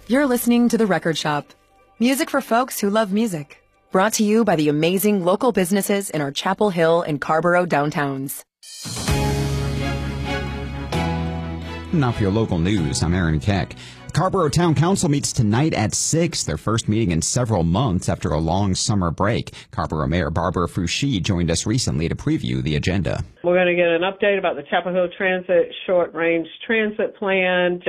You're listening to The Record Shop. Music for folks who love music. Brought to you by the amazing local businesses in our Chapel Hill and Carrboro downtowns. Now for your local news, I'm Aaron Keck. The Carrboro Town Council meets tonight at 6, their first meeting in several months after a long summer break. Carrboro Mayor Barbara Foushee joined us recently to preview the agenda. We're going to get an update about the Chapel Hill Transit Short-Range Transit Plan,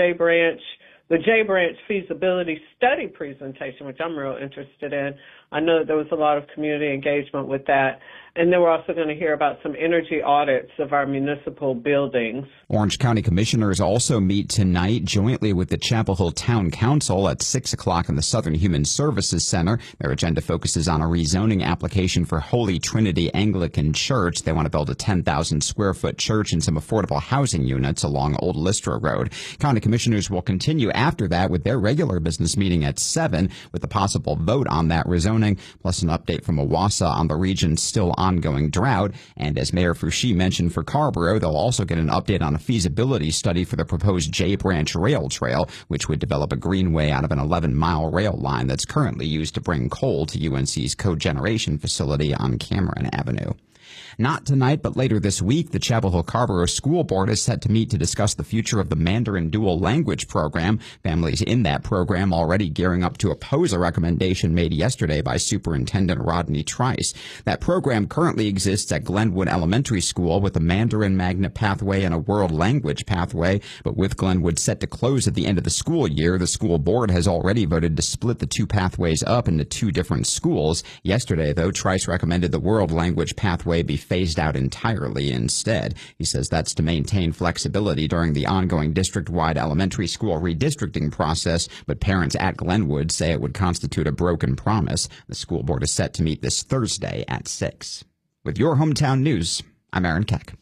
the J Branch feasibility study presentation, which I'm real interested in. I know that there was a lot of community engagement with that. And then we're also going to hear about some energy audits of our municipal buildings. Orange County commissioners also meet tonight jointly with the Chapel Hill Town Council at 6 o'clock in the Southern Human Services Center. Their agenda focuses on a rezoning application for Holy Trinity Anglican Church. They want to build a 10,000 square foot church and some affordable housing units along Old Lystra Road. County commissioners will continue after that with their regular business meeting at 7 with a possible vote on that rezoning, plus an update from Owasso on the region's still ongoing drought. And as Mayor Foushee mentioned for Carrboro, they'll also get an update on a feasibility study for the proposed J Branch Rail Trail, which would develop a greenway out of an 11-mile rail line that's currently used to bring coal to UNC's cogeneration facility on Cameron Avenue. Not tonight, but later this week, the Chapel Hill Carrboro School Board is set to meet to discuss the future of the Mandarin Dual Language Program. Families in that program already gearing up to oppose a recommendation made yesterday by Superintendent Rodney Trice. That program currently exists at Glenwood Elementary School with a Mandarin Magna pathway and a World Language pathway, but with Glenwood set to close at the end of the school year, the school board has already voted to split the two pathways up into two different schools. Yesterday, though, Trice recommended the World Language pathway be phased out entirely instead. He says that's to maintain flexibility during the ongoing district-wide elementary school redistricting process, but parents at Glenwood say it would constitute a broken promise. The school board is set to meet this Thursday at 6. With your hometown news, I'm Aaron Keck.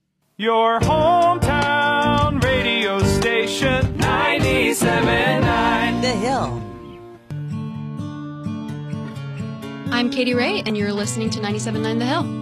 Your hometown radio station, 97.9 The Hill. I'm Katie Ray, and you're listening to 97.9 The Hill.